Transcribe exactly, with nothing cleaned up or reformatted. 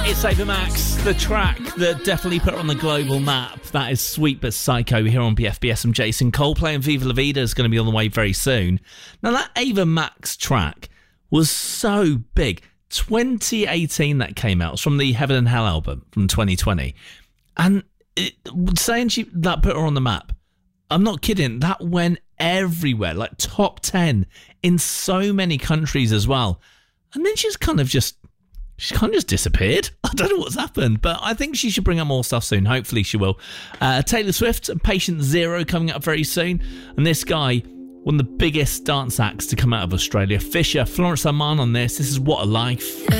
It's Ava Max, the track that definitely put her on the global map. That is Sweet But Psycho here on B F B S. I'm Jason Cole playing Viva La Vida is going to be on the way very soon. Now that Ava Max track was so big. twenty eighteen that came out. It's from the Heaven and Hell album from twenty twenty. And it, saying she that put her on the map, I'm not kidding. That went everywhere, like top ten in so many countries as well. And then she's kind of just She's kind of just disappeared. I don't know what's happened, but I think she should bring out more stuff soon. Hopefully she will. Uh, Taylor Swift and Patient Zero coming up very soon. And this guy, one of the biggest dance acts to come out of Australia, Fisher, Florence Armand on this. This is What a Life.